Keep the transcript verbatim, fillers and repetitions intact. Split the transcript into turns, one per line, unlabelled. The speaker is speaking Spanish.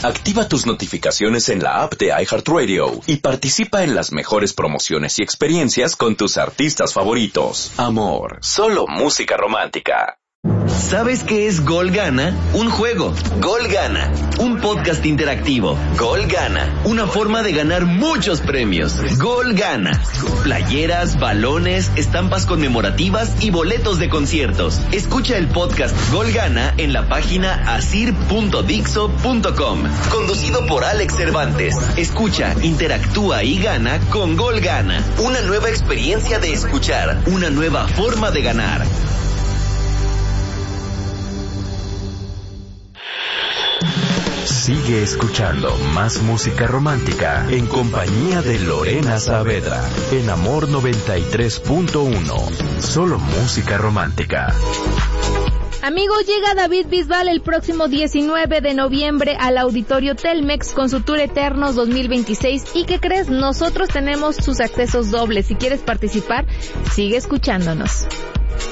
Activa tus notificaciones en la app de iHeartRadio y participa en las mejores promociones y experiencias con tus artistas favoritos. Amor, solo música romántica.
¿Sabes qué es Gol Gana? Un juego. Gol Gana. Un podcast interactivo. Gol Gana. Una forma de ganar muchos premios. Gol Gana. Playeras, balones, estampas conmemorativas y boletos de conciertos. Escucha el podcast Gol Gana en la página asir punto dixo punto com. Conducido por Alex Cervantes. Escucha, interactúa y gana con Gol Gana. Una nueva experiencia de escuchar. Una nueva forma de ganar.
Sigue escuchando más música romántica en compañía de Lorena Saavedra en Amor noventa y tres punto uno. Solo música romántica.
Amigos, llega David Bisbal el próximo diecinueve de noviembre al Auditorio Telmex con su Tour Eternos dos mil veintiséis. ¿Y qué crees? Nosotros tenemos sus accesos dobles. Si quieres participar, sigue escuchándonos.